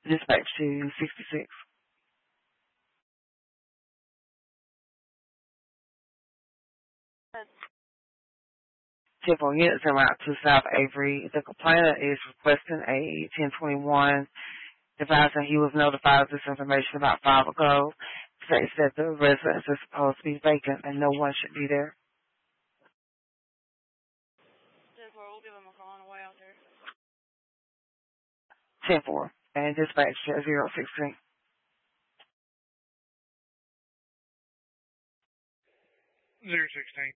Dispatch to 66. 10-4 units en route to South Avery. The complainant is requesting a 1021, advising he was notified of this information about 5 ago. States that the residence is supposed to be vacant and no one should be there. 10-4, we'll give him a call on the way out there. 10-4, and dispatch to 016. 016.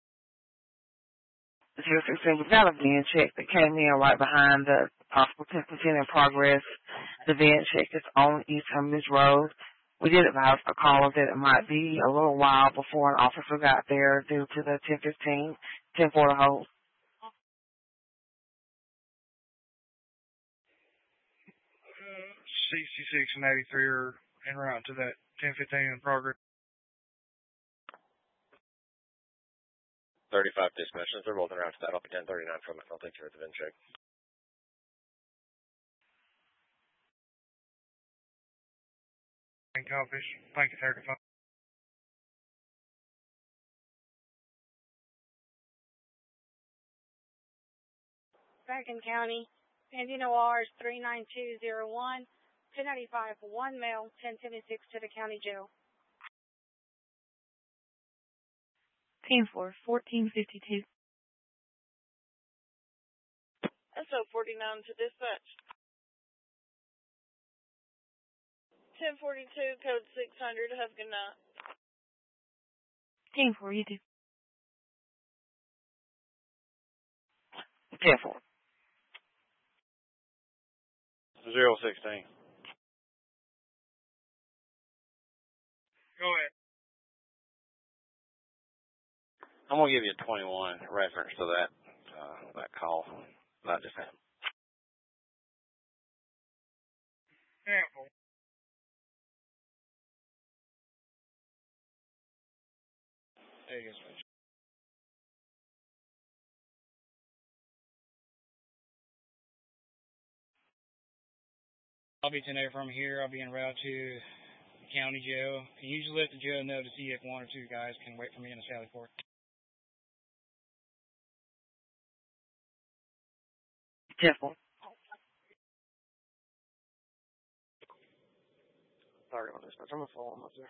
016, we've got a van check that came in right behind the possible 10% in progress. The van check is on East Hermitage Road. We did advise a caller that it might be a little while before an officer got there due to the 1015, 10-4 to hold. 66 and 83 are en route to that 1015 in progress. 35 dispatches, they're both en route to that. I'll be 1039 from it. I'll take care of the VIN check. Copies. Thank you, 35. Franklin County, Bandino R is 39201, 1095 for one male, 1076 to the county jail. 10-4, 1452. SO 49 to dispatch. 1042, code 600, have a good night. 10-4, you do. 10-4. 016. Go ahead. I'm going to give you a 21 reference to that call. That just happened. Careful. There you go, Switch. I'll be 10 from here. I'll be en route to the county jail. Can you just let the jail know to see if one or two guys can wait for me in the Sally Port? Careful. Sorry on this, but I'm going to follow him up there.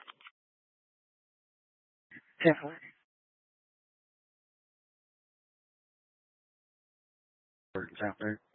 Careful. Out there.